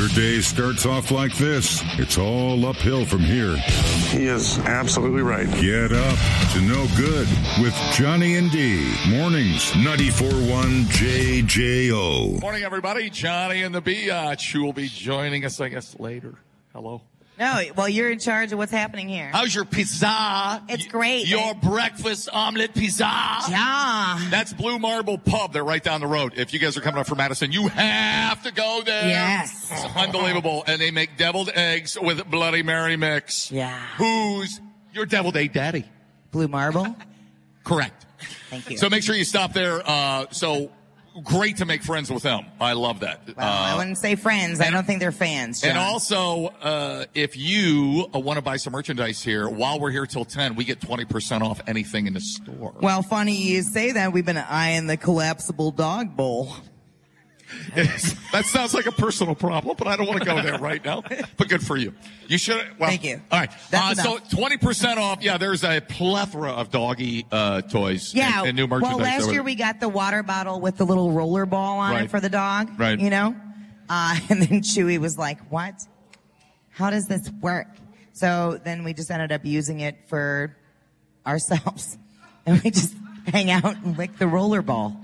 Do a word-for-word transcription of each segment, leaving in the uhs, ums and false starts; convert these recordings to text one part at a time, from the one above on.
Your day starts off like this. It's all uphill from here. He is absolutely right. Get up to no good with Johnny and D. Mornings, ninety-four point one J J O. Morning, everybody. Johnny and the Biatch, who will be joining us, I guess, later. Hello. No, well, you're in charge of what's happening here. How's your pizza? It's great. Your breakfast omelet pizza? Yeah. That's Blue Marble Pub. They're right down the road. If you guys are coming up from Madison, you have to go there. Yes. It's unbelievable. And they make deviled eggs with Bloody Mary mix. Yeah. Who's your deviled egg daddy? Blue Marble? Correct. Thank you. So make sure you stop there. Uh, so great to make friends with them. I love that. Well, uh, I wouldn't say friends. I don't think they're fans, John. And also, uh, if you uh, want to buy some merchandise here, while we're here till ten, we get twenty percent off anything in the store. Well, funny you say that. We've been eyeing the collapsible dog bowl. That sounds like a personal problem, but I don't want to go there right now. But good for you. You should. Well, Thank you. All right. Uh, That's so twenty percent off. Yeah, there's a plethora of doggy uh, toys Yeah. and, and new merchandise. Well, last year we got the water bottle with the little roller ball on Right. it for the dog. Right. You know? Uh, and then Chewy was like, what? How does this work? So then we just ended up using it for ourselves. And we just hang out and lick the roller ball.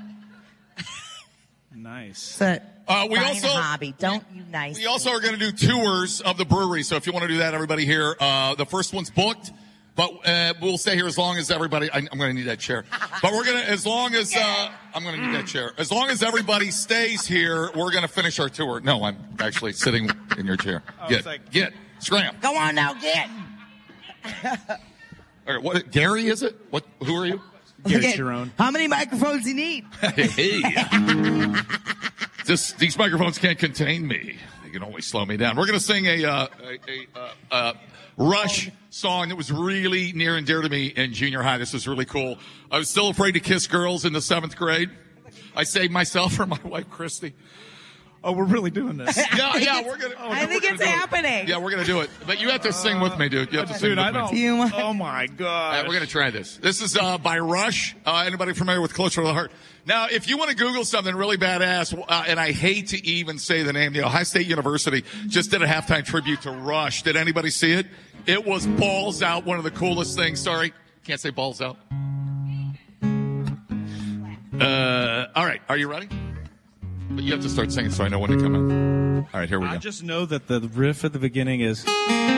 Nice. So, Uh, we fine also hobby. Don't you nice. We also are going to do tours of the brewery. So if you want to do that, everybody here, uh, the first one's booked, but uh, we'll stay here as long as everybody. I, I'm going to need that chair, but we're going to as long as uh, I'm going to need that chair. As long as everybody stays here, we're going to finish our tour. No, I'm actually sitting in your chair. Oh, Get, it's like- get, scram. Go on now, get. All right, what? Gary, is it? What? Who are you? Gary Okay, Sharon. how many microphones do you need? Hey. This, these microphones can't contain me. They can only slow me down. We're going to sing a, uh, a, a uh, uh, Rush song that was really near and dear to me in junior high. This is really cool. I was still afraid to kiss girls in the seventh grade. I saved myself for my wife, Christy. Oh, we're really doing this. Yeah, yeah, we're going to. Oh, I no, think we're it's gonna do it. happening. Yeah, we're going to do it. But you have to sing with me, dude. You have to sing Dude, with I me. don't. You want- Oh my god. Uh, we're going to try this. This is uh, by Rush. Uh, anybody familiar with Closer to the Heart? Now, if you want to Google something really badass, uh, and I hate to even say the name, the Ohio State University just did a halftime tribute to Rush. Did anybody see it? It was balls out, one of the coolest things. Sorry, can't say balls out. Uh, all right, are you ready? But you have to start singing so I know when to come in. All right, here we go. I just know that the riff at the beginning is.